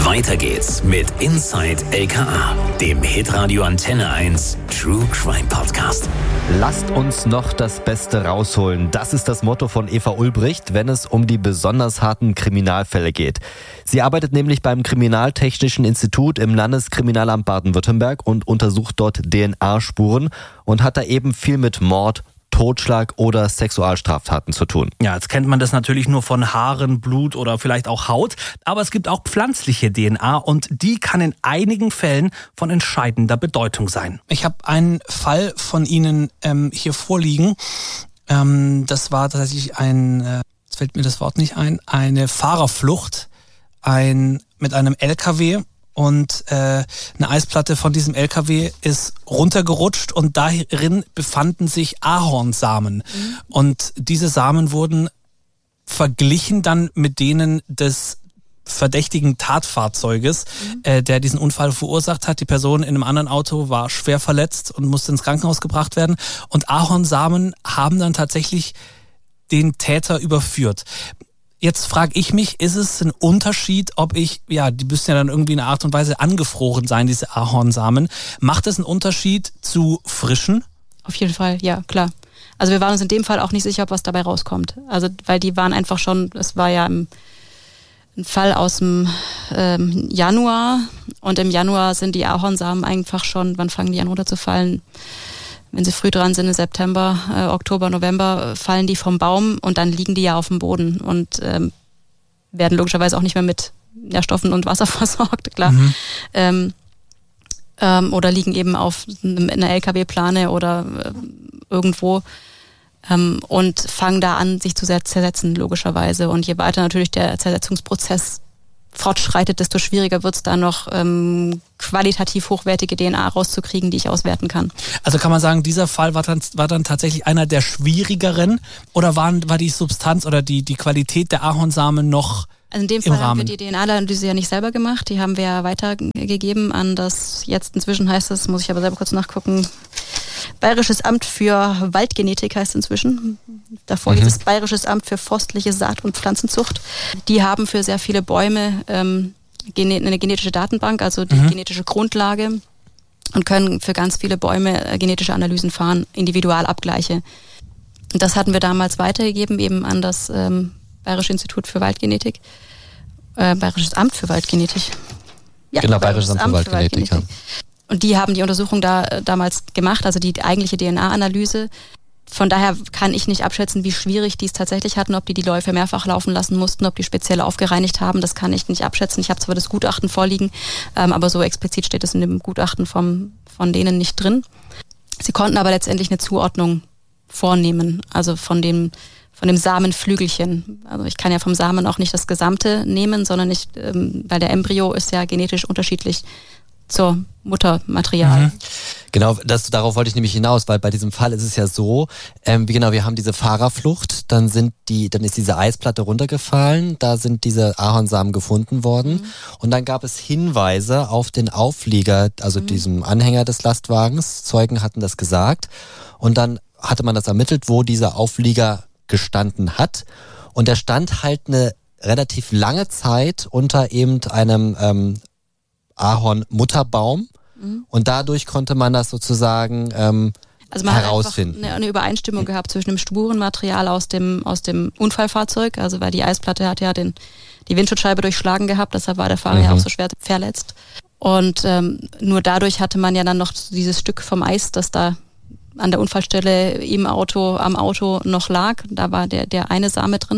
Weiter geht's mit Inside LKA, dem Hitradio Antenne 1 True Crime Podcast. Lasst uns noch das Beste rausholen. Das ist das Motto von Eva Ulbricht, wenn es um die besonders harten Kriminalfälle geht. Sie arbeitet nämlich beim Kriminaltechnischen Institut im Landeskriminalamt Baden-Württemberg und untersucht dort DNA-Spuren und hat da eben viel mit Mord, Totschlag oder Sexualstraftaten zu tun. Ja, jetzt kennt man das natürlich nur von Haaren, Blut oder vielleicht auch Haut, aber es gibt auch pflanzliche DNA und die kann in einigen Fällen von entscheidender Bedeutung sein. Ich habe einen Fall von Ihnen hier vorliegen. Das war tatsächlich jetzt fällt mir das Wort nicht ein, eine Fahrerflucht mit einem LKW. Und eine Eisplatte von diesem LKW ist runtergerutscht und darin befanden sich Ahornsamen. Und diese Samen wurden verglichen dann mit denen des verdächtigen Tatfahrzeuges, der diesen Unfall verursacht hat. Die Person in einem anderen Auto war schwer verletzt und musste ins Krankenhaus gebracht werden. Und Ahornsamen haben dann tatsächlich den Täter überführt. Jetzt frage ich mich, ist es ein Unterschied, die müssen ja dann irgendwie in einer Art und Weise angefroren sein, diese Ahornsamen. Macht es einen Unterschied zu frischen? Auf jeden Fall, ja, klar. Also wir waren uns in dem Fall auch nicht sicher, ob was dabei rauskommt. Also weil die waren einfach schon, es war ja ein Fall aus dem Januar und im Januar sind die Ahornsamen einfach schon, wann fangen die an runterzufallen? Wenn sie früh dran sind, im September, Oktober, November, fallen die vom Baum und dann liegen die ja auf dem Boden und werden logischerweise auch nicht mehr mit Nährstoffen und Wasser versorgt, klar. Oder liegen eben auf einer LKW-Plane oder irgendwo und fangen da an, sich zu zersetzen, logischerweise. Und je weiter natürlich der Zersetzungsprozess fortschreitet, desto schwieriger wird es da noch qualitativ hochwertige DNA rauszukriegen, die ich auswerten kann. Also kann man sagen, dieser Fall war dann tatsächlich einer der schwierigeren oder war die Substanz oder die Qualität der Ahornsamen noch also in dem Fall haben wir die DNA-Analyse ja nicht selber gemacht, die haben wir ja weitergegeben an das, jetzt inzwischen heißt es, muss ich aber selber kurz nachgucken, Bayerisches Amt für Waldgenetik heißt es inzwischen. Davor hieß es Bayerisches Amt für forstliche Saat- und Pflanzenzucht. Die haben für sehr viele Bäume eine genetische Datenbank, also die genetische Grundlage und können für ganz viele Bäume genetische Analysen fahren, Individualabgleiche. Und das hatten wir damals weitergegeben, eben an das Bayerische Institut für Waldgenetik. Bayerisches Amt für Waldgenetik. Ja, genau, Bayerisches Amt für Waldgenetik. Ja. Und die haben die Untersuchung damals gemacht, also die eigentliche DNA-Analyse. Von daher kann ich nicht abschätzen, wie schwierig die es tatsächlich hatten, ob die Läufe mehrfach laufen lassen mussten, ob die speziell aufgereinigt haben. Das kann ich nicht abschätzen. Ich habe zwar das Gutachten vorliegen, aber so explizit steht es in dem Gutachten von denen nicht drin. Sie konnten aber letztendlich eine Zuordnung vornehmen, also von dem Samenflügelchen. Also ich kann ja vom Samen auch nicht das Gesamte nehmen, sondern weil der Embryo ist ja genetisch unterschiedlich zur Muttermaterial. Genau, darauf wollte ich nämlich hinaus, weil bei diesem Fall ist es ja so, wir haben diese Fahrerflucht, dann ist diese Eisplatte runtergefallen, da sind diese Ahornsamen gefunden worden und dann gab es Hinweise auf den Auflieger, also diesem Anhänger des Lastwagens, Zeugen hatten das gesagt und dann hatte man das ermittelt, wo dieser Auflieger gestanden hat und der stand halt eine relativ lange Zeit unter eben einem Ahornmutterbaum und dadurch konnte man das sozusagen also man herausfinden. Hat eine Übereinstimmung gehabt zwischen dem Spurenmaterial aus dem Unfallfahrzeug, also weil die Eisplatte hat ja die Windschutzscheibe durchschlagen gehabt, deshalb war der Fahrer ja auch so schwer verletzt. Und nur dadurch hatte man ja dann noch dieses Stück vom Eis, das da an der Unfallstelle am Auto noch lag. Da war der eine Same drin.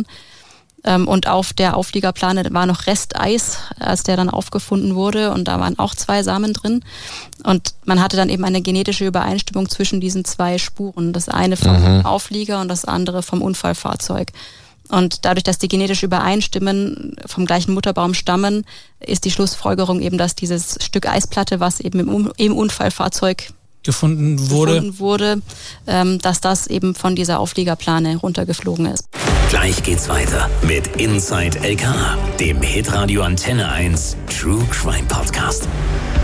Und auf der Aufliegerplane war noch Resteis, als der dann aufgefunden wurde. Und da waren auch 2 Samen drin. Und man hatte dann eben eine genetische Übereinstimmung zwischen diesen 2 Spuren. Das eine vom Auflieger und das andere vom Unfallfahrzeug. Und dadurch, dass die genetisch übereinstimmen, vom gleichen Mutterbaum stammen, ist die Schlussfolgerung eben, dass dieses Stück Eisplatte, was eben im Unfallfahrzeug gefunden wurde, dass das eben von dieser Aufliegerplane runtergeflogen ist. Gleich geht's weiter mit Inside LKA, dem Hitradio Antenne 1 True Crime Podcast.